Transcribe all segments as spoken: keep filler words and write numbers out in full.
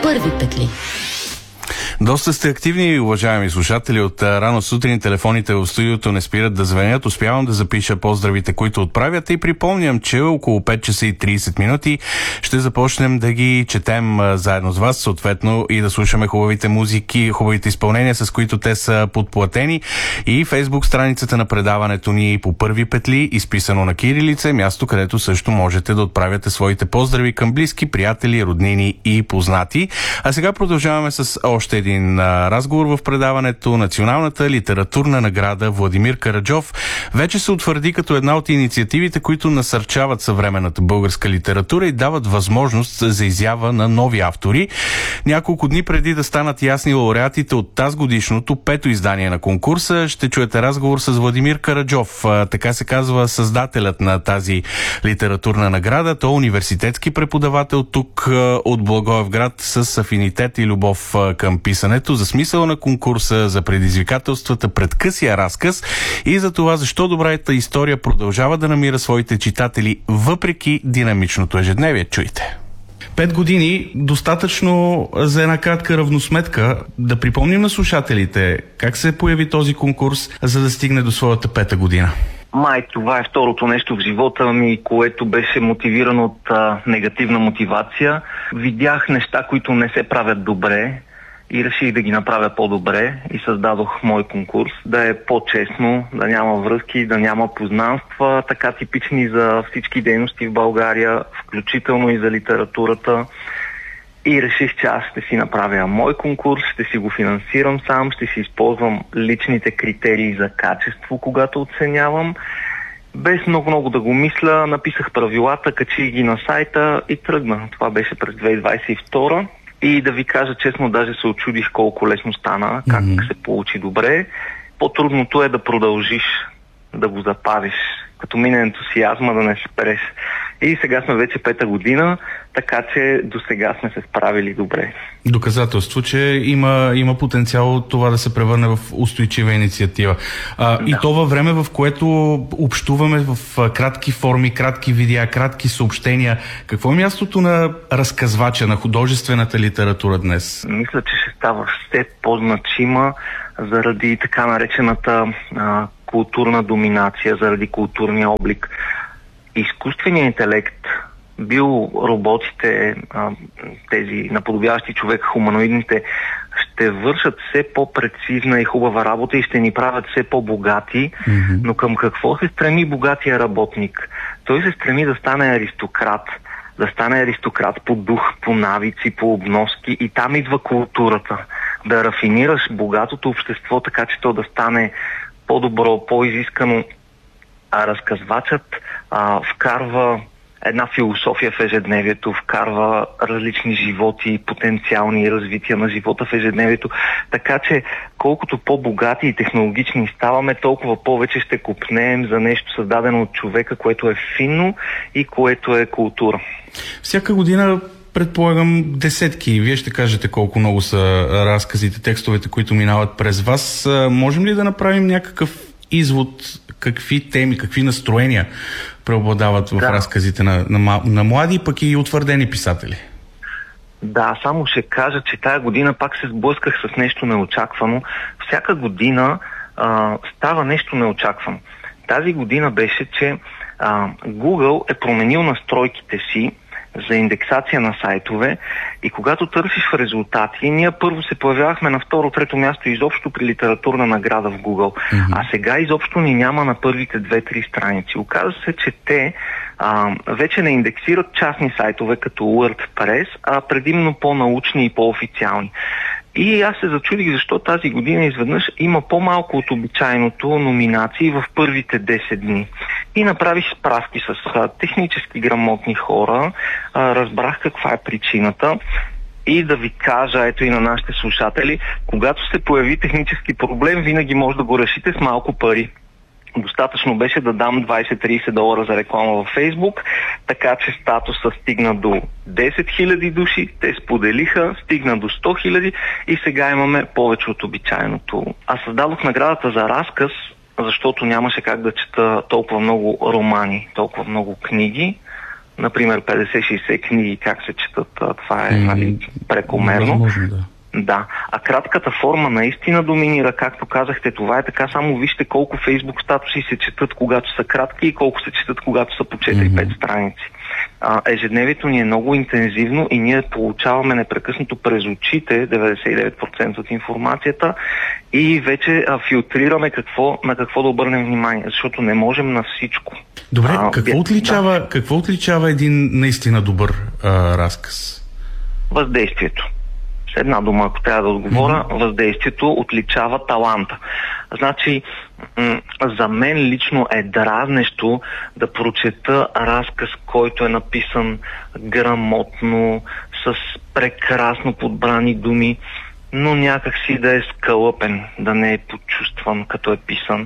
първи петли. Доста сте активни, уважаеми слушатели. От рано сутрин телефоните в студиото не спират да звънят. Успявам да запиша поздравите, които отправят, и припомням, че около пет часа и трийсет минути ще започнем да ги четем заедно с вас, съответно и да слушаме хубавите музики, хубавите изпълнения, с които те са подплатени. И Фейсбук страницата на предаването ни по първи петли, изписано на кирилица, място, където също можете да отправяте своите поздрави към близки, приятели, роднини и познати. А сега продължаваме с още един един разговор в предаването. Националната литературна награда Владимир Караджов вече се утвърди като една от инициативите, които насърчават съвременната българска литература и дават възможност за изява на нови автори. Няколко дни преди да станат ясни лауреатите от тазгодишното пето издание на конкурса, ще чуете разговор с Владимир Караджов. Така се казва създателят на тази литературна награда. Той е университетски преподавател тук от Благоевград с афинитет и любов към писането, за смисъл на конкурса, за предизвикателствата пред късия разказ и за това защо добрата история продължава да намира своите читатели въпреки динамичното ежедневие. Чуйте. Пет години достатъчно за една кратка равносметка. Да припомним на слушателите как се появи този конкурс, за да стигне до своята пета година. Май това е второто нещо в живота ми, което беше мотивирано от а, негативна мотивация. Видях неща, които не се правят добре, и реших да ги направя по-добре и създадох мой конкурс, да е по-честно, да няма връзки, да няма познанства, така типични за всички дейности в България, включително и за литературата. И реших, че аз ще си направя мой конкурс, ще си го финансирам сам, ще си използвам личните критерии за качество, когато оценявам. Без много-много да го мисля, написах правилата, качих ги на сайта и тръгна. Това беше през две хиляди двадесет и втора. И да ви кажа честно, даже се очудих колко лесно стана, как mm-hmm. се получи добре. По-трудното е да продължиш, да го запазиш, като мине ентусиазма, да не се спреш. И сега сме вече пета година, така че до сега сме се справили добре. Доказателство, че има, има потенциал това да се превърне в устойчива инициатива. А, да. И то във време, в което общуваме в кратки форми, кратки видеа, кратки съобщения. Какво е мястото на разказвача, на художествената литература днес? Мисля, че ще става все по-значима заради така наречената а, културна доминация, заради културния облик. Изкуственият интелект, бил роботите, тези наподобяващи човека, хуманоидните, ще вършат все по-прецизна и хубава работа и ще ни правят все по-богати, mm-hmm. но към какво се стреми богатия работник? Той се стреми да стане аристократ, да стане аристократ по дух, по навици, по обноски, и там идва културата. Да рафинираш богатото общество, така че то да стане по-добро, по-изискано. А разказвачът а, вкарва една философия в ежедневието, вкарва различни животи, потенциални развития на живота в ежедневието. Така че колкото по-богати и технологични ставаме, толкова повече ще копнеем за нещо създадено от човека, което е финно и което е култура. Всяка година предполагам десетки. Вие ще кажете колко много са разказите, текстовете, които минават през вас. Можем ли да направим някакъв извод, какви теми, какви настроения преобладават в да. разказите на, на, на млади, пък и утвърдени писатели? Да, само ще кажа, че тая година пак се сблъсках с нещо неочаквано. Всяка година а, става нещо неочаквано. Тази година беше, че а, Google е променил настройките си за индексация на сайтове и когато търсиш в резултати, ние първо се появявахме на второ-трето място изобщо при литературна награда в Google, mm-hmm. а сега изобщо ни няма на първите две-три страници. Оказва се, че те а, вече не индексират частни сайтове като WordPress, а предимно по-научни и по-официални. И аз се зачудих защо тази година изведнъж има по-малко от обичайното номинации в първите десет дни. И направих справки с а, технически грамотни хора, а, разбрах каква е причината. И да ви кажа, ето и на нашите слушатели, когато се появи технически проблем, винаги може да го решите с малко пари. Достатъчно беше да дам двайсет-трийсет долара за реклама във Фейсбук, така че статуса стигна до десет хиляди души, те споделиха, стигна до сто хиляди и сега имаме повече от обичайното. Аз създадох наградата за разказ, защото нямаше как да чета толкова много романи, толкова много книги, например петдесет-шейсет книги, как се четат, това е нали, прекомерно. Възможно, да. Да, а кратката форма наистина доминира, както казахте, това е така, само вижте колко Фейсбук статуси се четат, когато са кратки и колко се четат, когато са по четири-пет mm-hmm. страници. А, ежедневието ни е много интензивно и ние получаваме непрекъснато през очите деветдесет и девет процента от информацията и вече а, филтрираме какво, на какво да обърнем внимание, защото не можем на всичко. Добре, а, какво, бе, отличава, да. какво отличава един наистина добър а, разказ? Въздействието. С една дума, ако трябва да отговоря, mm-hmm. въздействието отличава таланта. Значи, м- за мен лично е дразнещо да прочета разказ, който е написан грамотно, с прекрасно подбрани думи, но някак си да е скълъпен, да не е почувстван, като е писан.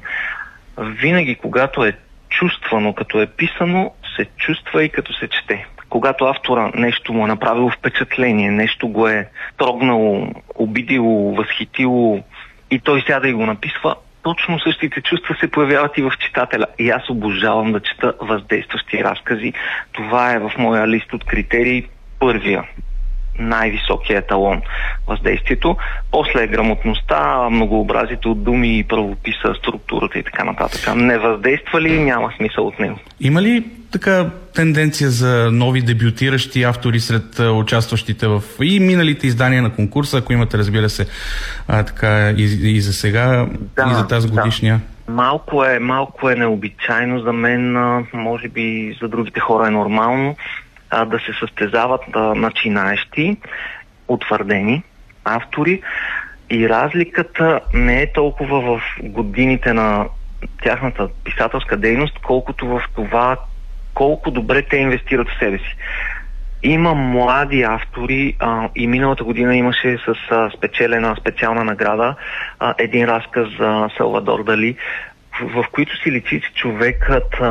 Винаги, когато е чувствано, като е писано, се чувства и като се чете. Когато автора нещо му е направило впечатление, нещо го е трогнало, обидило, възхитило и той сяда и го написва, точно същите чувства се появяват и в читателя. И аз обожавам да чета въздействащи разкази. Това е в моя лист от критерии първия, най-високия еталон. Въздействието, после е грамотността, многообразието от думи и правописа, структурата и така нататък. Не въздейства ли, няма смисъл от него. Има ли така тенденция за нови дебютиращи автори сред а, участващите в и миналите издания на конкурса, ако имате, разбира се, а, така и, и за сега, да, и за тази годишния? Да. Малко е, малко е необичайно за мен, а, може би за другите хора е нормално, а, да се състезават а, начинаещи, утвърдени автори и разликата не е толкова в годините на тяхната писателска дейност, колкото в това колко добре те инвестират в себе си. Има млади автори а, и миналата година имаше с а, спечелена специална награда а, един разказ за Салвадор Дали, в, в които си личи, че човекът а,